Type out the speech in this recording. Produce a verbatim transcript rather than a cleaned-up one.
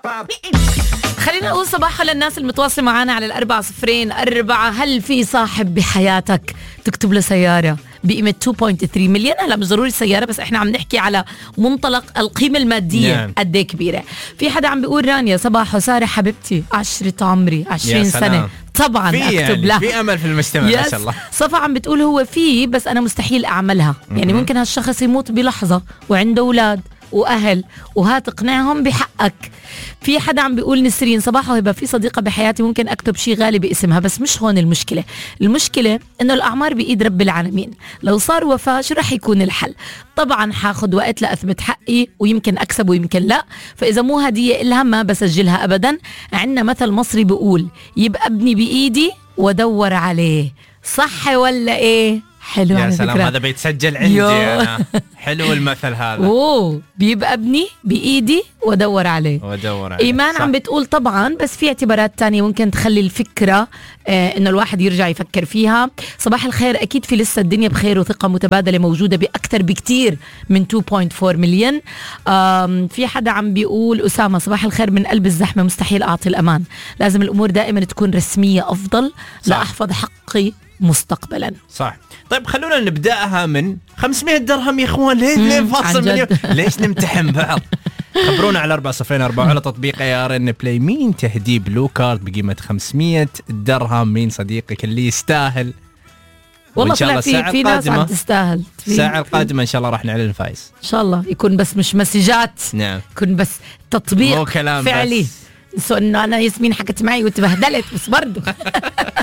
خلينا نقول صباحا للناس المتواصلة معنا على الأربعة صفرين أربعة. هل في صاحب بحياتك تكتب له سيارة بقيمة اثنين فاصلة ثلاثة مليون؟ هلا مش ضروري سيارة، بس احنا عم نحكي على منطلق القيمة المادية نعم. قد ايه كبيرة. في حدا عم بيقول رانيا صباح وسارة حبيبتي عشرة عمري عشرين سنة، طبعا في اكتب يعني لها. في امل في المجتمع ما شاء الله. صفا عم بتقول هو في، بس انا مستحيل اعملها. يعني ممكن هالشخص يموت بلحظة وعنده اولاد واهل وهات اقنعهم بحقك. في حدا عم بيقول نسرين صباح وهبه في صديقه بحياتي ممكن اكتب شيء غالي باسمها، بس مش هون المشكله. المشكله انه الاعمار بايد رب العالمين، لو صار وفاه شو رح يكون الحل؟ طبعا حاخد وقت لاثبت حقي ويمكن اكسب ويمكن لا، فاذا مو هديه إلها ما بسجلها ابدا. عندنا مثل مصري بيقول يبقى ابني بايدي وادور عليه، صح ولا ايه؟ حلو يا على سلام فكرة. هذا بيتسجل عندي أنا. حلو المثل هذا. اوه بيبقى ابني بايدي وادور عليه. وادور عليه. ايمان صح. عم بتقول طبعا، بس في اعتبارات تانية ممكن تخلي الفكرة آه انه الواحد يرجع يفكر فيها. صباح الخير، اكيد في لسه الدنيا بخير وثقة متبادلة موجودة باكثر بكتير من اثنين فاصلة أربعة مليون. في حدا عم بيقول اسامة صباح الخير، من قلب الزحمة مستحيل اعطي الامان، لازم الامور دائما تكون رسمية افضل لاحفظ حقي مستقبلا. صح. طيب خلونا نبدأها من خمسمية درهم يا اخوان. ليه ليه فاصل مليون؟ ليش نمتحن بعض؟ خبرونا على أربعة صفرين أربعة على تطبيق اي ار ان بلاي. مين تهدي بلو كارد بقيمة خمسمية درهم؟ مين صديقك اللي يستاهل؟ والله وإن شاء الله في, في ناس عم تستاهل. الساعة القادمة إن شاء الله راح نعلن الفايز إن شاء الله. يكون بس مش مسجات، نعم، يكون بس تطبيق مو كلام فعلي. بس. سو إنه أنا ياسمين حكت معي وتبهدلت بس برضو